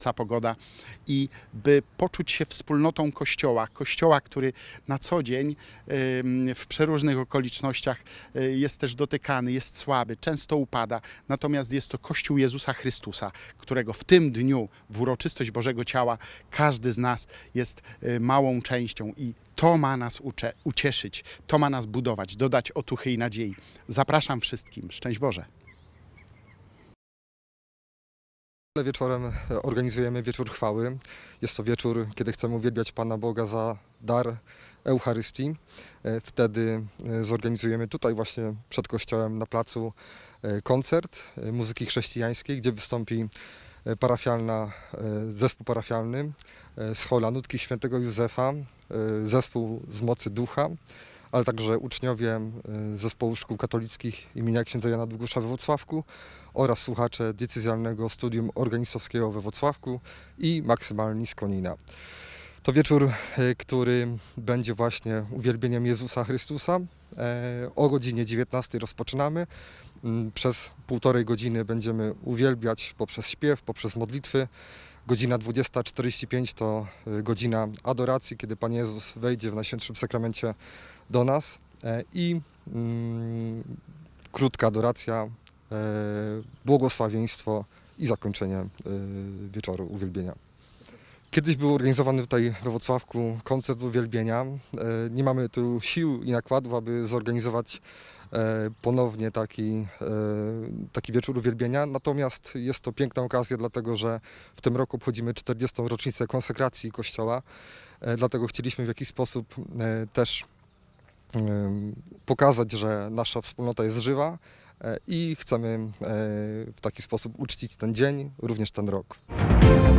pogoda i by poczuć się wspólnotą Kościoła, który na co dzień w przeróżnych okolicznościach jest też dotykany, jest słaby, często upada. Natomiast jest to Kościół Jezusa Chrystusa, którego w tym dniu, w uroczystość Bożego Ciała, każdy z nas jest małą częścią i to ma nas ucieszyć, to ma nas budować, dodać otuchy i nadziei. Zapraszam wszystkim. Szczęść Boże! Wieczorem organizujemy wieczór chwały. Jest to wieczór, kiedy chcemy uwielbiać Pana Boga za dar Eucharystii. Wtedy zorganizujemy tutaj właśnie przed kościołem na placu koncert muzyki chrześcijańskiej, gdzie wystąpi zespół parafialny z Hola Nutki Świętego Józefa, zespół z Mocy Ducha, ale także uczniowie zespołu szkół katolickich imienia księdza Jana Długosza we Włocławku oraz słuchacze diecezjalnego studium organistowskiego we Włocławku i maksymalni z Konina. To wieczór, który będzie właśnie uwielbieniem Jezusa Chrystusa. O godzinie 19 rozpoczynamy. Przez 1,5 godziny będziemy uwielbiać poprzez śpiew, poprzez modlitwy. Godzina 20:45 to godzina adoracji, kiedy Pan Jezus wejdzie w Najświętszym Sakramencie do nas i krótka adoracja, błogosławieństwo i zakończenie wieczoru uwielbienia. Kiedyś był organizowany tutaj we Włocławku koncert uwielbienia. Nie mamy tu sił i nakładów, aby zorganizować ponownie taki wieczór uwielbienia. Natomiast jest to piękna okazja, dlatego że w tym roku obchodzimy 40. rocznicę konsekracji Kościoła. Dlatego chcieliśmy w jakiś sposób też pokazać, że nasza wspólnota jest żywa i chcemy w taki sposób uczcić ten dzień, również ten rok.